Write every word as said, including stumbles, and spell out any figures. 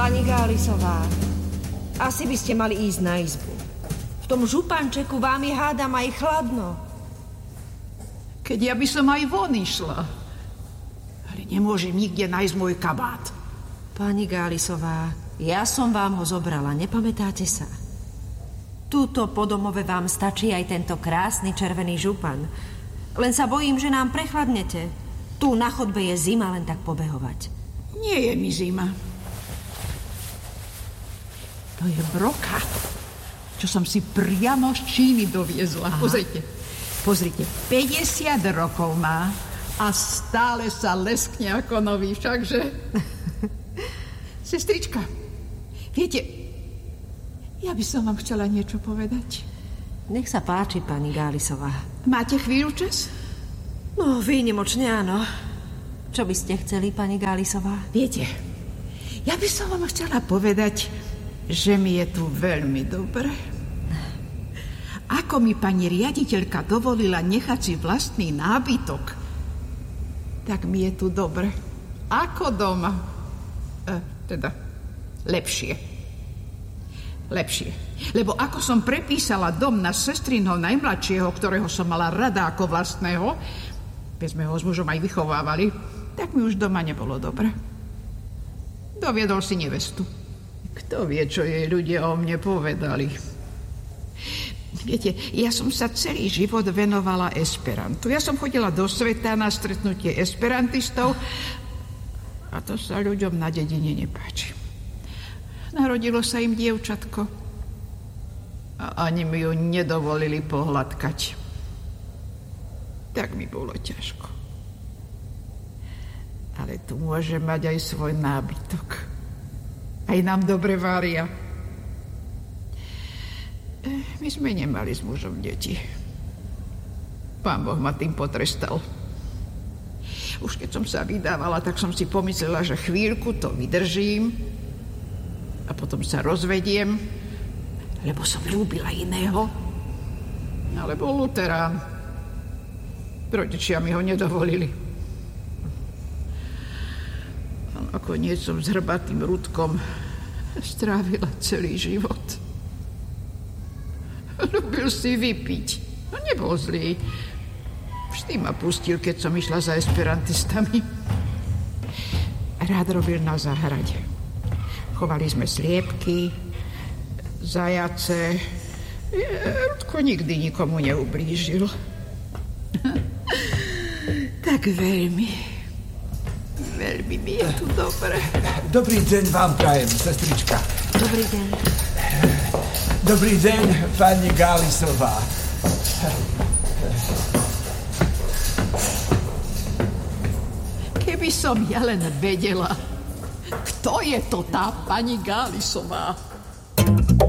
Pani Gálisová, asi by ste mali ísť na izbu. V tom župančeku vám je, hádam, aj chladno. Keď ja by som aj von išla. Ale nemôžem nikde nájsť môj kabát. Pani Gálisová, ja som vám ho zobrala, nepamätáte sa? Túto po domove vám stačí aj tento krásny červený župan. Len sa bojím, že nám prechladnete. Tu na chodbe je zima, len tak pobehovať. Nie je mi zima. To je broka, čo som si priamo z Číny doviezla. Aha. Pozrite, pozrite, päťdesiat rokov má a stále sa leskne ako nový, všakže. Sestrička, viete, ja by som vám chcela niečo povedať. Nech sa páči, pani Gálisová. Máte chvíľu čas? No, výnimočne áno. Čo by ste chceli, pani Gálisová? Viete, ja by som vám chcela povedať, že mi je tu veľmi dobre. Ako mi pani riaditeľka dovolila nechať si vlastný nábytok, tak mi je tu dobre. Ako doma. E, teda, lepšie. Lepšie. Lebo ako som prepísala dom na sestrinho najmladšieho, ktorého som mala rada ako vlastného, keď sme ho s mužom aj vychovávali, tak mi už doma nebolo dobre. Doviedol si nevestu. Kto vie, čo jej ľudia o mne povedali. Viete, ja som sa celý život venovala esperantu. Ja som chodila do sveta na stretnutie esperantistov a to sa ľuďom na dedine nepáči. Narodilo sa im dievčatko a ani mi ju nedovolili pohľadkať. Tak mi bolo ťažko. Ale tu môže mať aj svoj nábytok. Aj nám dobre varia. My sme nemali s mužom deti. Pán Boh ma tým potrestal. Už keď som sa vydávala, tak som si pomyslela, že chvíľku to vydržím a potom sa rozvediem, lebo som ľúbila iného. Ale bol luterán. Rodičia mi ho nedovolili. Nakoniec som s hrbatým Rudkom strávila celý život. Ľúbil si vypiť. No nebol zlý. Vždy ma pustil, keď som išla za esperantistami. Rád robil na záhrade. Chovali sme sliepky, zajace. Rudko nikdy nikomu neublížil. Tak veľmi... Veľmi mi je tu dobre. Dobrý deň vám prajem, sestrička. Dobrý deň. Dobrý deň, pani Gálisová. Keby som ja len vedela, kto je to tá pani Gálisová.